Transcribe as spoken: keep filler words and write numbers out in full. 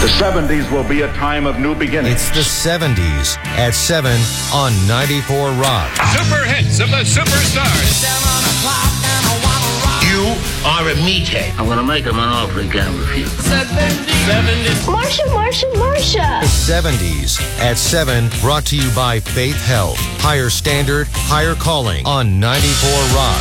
The seventies will be a time of new beginnings. It's the seventies at seven on ninety-four Rock. Super hits of the superstars. You are a meathead. I'm going to make him an offer he can't refuse. seventies. Marsha, Marsha, Marsha. The seventies at seven, brought to you by Faith Health. Higher standard, higher calling on ninety-four Rock.